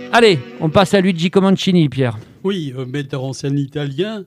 Allez, on passe à Luigi Comencini, Pierre. Oui, metteur en scène italien,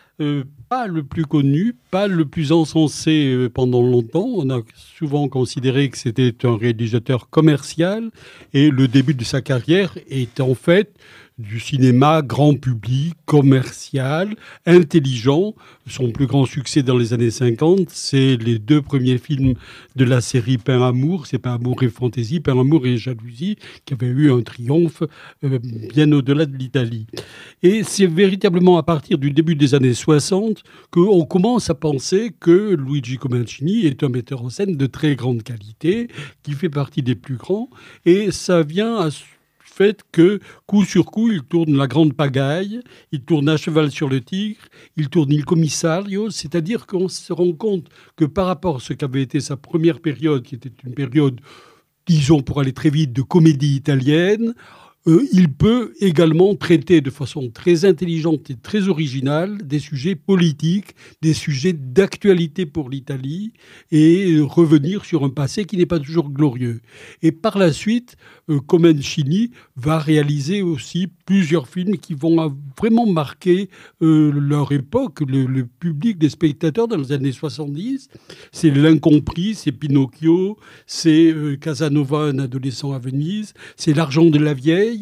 pas le plus connu, pas le plus encensé pendant longtemps. On a souvent considéré que c'était un réalisateur commercial et le début de sa carrière est en fait du cinéma grand public, commercial, intelligent. Son plus grand succès dans les années 50, c'est les deux premiers films de la série Pain Amour. C'est Pain Amour et Fantaisie, Pain Amour et Jalousie, qui avait eu un triomphe bien au-delà de l'Italie. Et c'est véritablement à partir du début des années 60 qu'on commence à penser que Luigi Comencini est un metteur en scène de très grande qualité, qui fait partie des plus grands. Et ça vient à fait que, coup sur coup, il tourne La Grande Pagaille, il tourne À Cheval sur le Tigre, il tourne Il Commissario, c'est-à-dire qu'on se rend compte que par rapport à ce qu'avait été sa première période, qui était une période, disons pour aller très vite, de comédie italienne, il peut également traiter de façon très intelligente et très originale des sujets politiques, des sujets d'actualité pour l'Italie et revenir sur un passé qui n'est pas toujours glorieux. Et par la suite, Comencini va réaliser aussi plusieurs films qui vont vraiment marquer leur époque, le public des spectateurs dans les années 70. C'est L'Incompris, c'est Pinocchio, c'est Casanova, un adolescent à Venise, c'est L'Argent de la Vieille.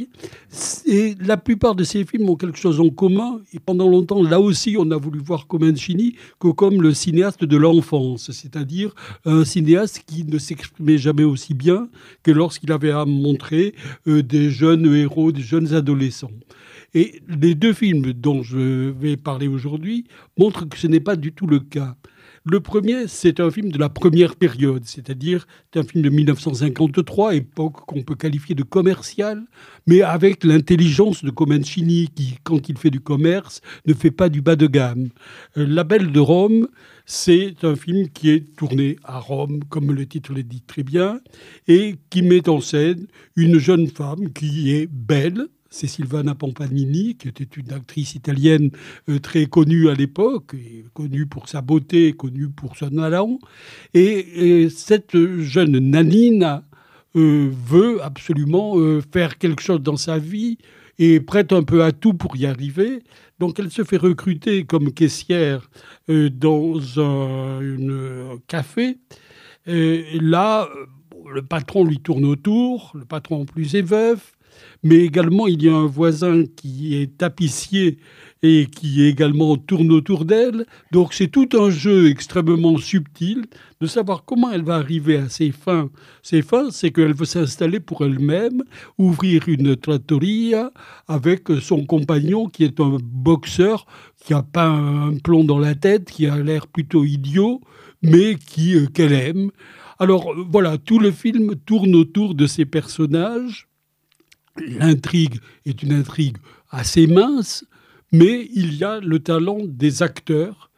Et la plupart de ces films ont quelque chose en commun. Et pendant longtemps, là aussi, on a voulu voir Comencini comme le cinéaste de l'enfance, c'est-à-dire un cinéaste qui ne s'exprimait jamais aussi bien que lorsqu'il avait à montrer des jeunes héros, des jeunes adolescents. Et les deux films dont je vais parler aujourd'hui montrent que ce n'est pas du tout le cas. Le premier, c'est un film de la première période, c'est-à-dire c'est un film de 1953, époque qu'on peut qualifier de commerciale, mais avec l'intelligence de Comencini qui, quand il fait du commerce, ne fait pas du bas de gamme. La Belle de Rome, c'est un film qui est tourné à Rome, comme le titre le dit très bien, et qui met en scène une jeune femme qui est belle. C'est Silvana Pampanini, qui était une actrice italienne très connue à l'époque, connue pour sa beauté, connue pour son talent. Et cette jeune Nanina veut absolument faire quelque chose dans sa vie et prête un peu à tout pour y arriver. Donc elle se fait recruter comme caissière dans un café. Et là, le patron lui tourne autour, le patron en plus est veuf. Mais également, il y a un voisin qui est tapissier et qui également tourne autour d'elle. Donc, c'est tout un jeu extrêmement subtil de savoir comment elle va arriver à ses fins. Ses fins, c'est qu'elle veut s'installer pour elle-même, ouvrir une trattoria avec son compagnon qui est un boxeur qui n'a pas un plomb dans la tête, qui a l'air plutôt idiot, mais qu'elle aime. Alors, voilà, tout le film tourne autour de ces personnages. L'intrigue est une intrigue assez mince, mais il y a le talent des acteurs